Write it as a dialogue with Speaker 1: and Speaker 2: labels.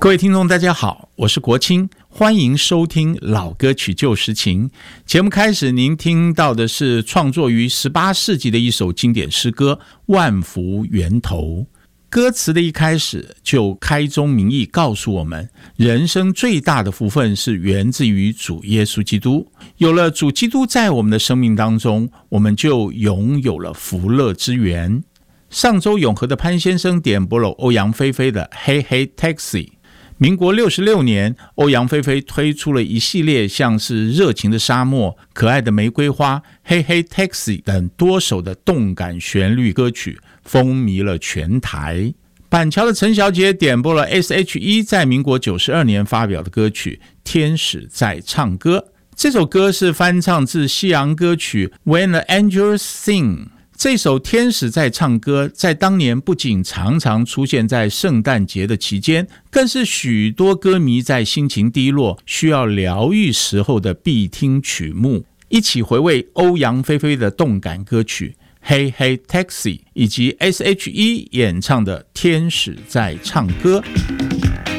Speaker 1: 各位听众大家好，我是国清，欢迎收听老歌曲旧时情。节目开始，您听到的是创作于18世纪的一首经典诗歌《万福源头》。歌词的一开始就开宗明义告诉我们，人生最大的福分是源自于主耶稣基督。有了主基督在我们的生命当中，我们就拥有了福乐之源。上周永和的潘先生点播了欧阳菲菲的《Hey Hey Taxi》。民国66年，欧阳菲菲推出了一系列像是热情的沙漠、可爱的玫瑰花、Hey Hey Taxi 等多首的动感旋律歌曲，风靡了全台。板桥的陈小姐点播了 S.H.E 在民国92年发表的歌曲《天使在唱歌》。这首歌是翻唱自西洋歌曲 When the Angels Sing。这首《天使在唱歌》在当年不仅常常出现在圣诞节的期间，更是许多歌迷在心情低落、需要疗愈时候的必听曲目。一起回味欧阳菲菲的动感歌曲《Hey Hey Taxi》以及 S.H.E 演唱的《天使在唱歌》。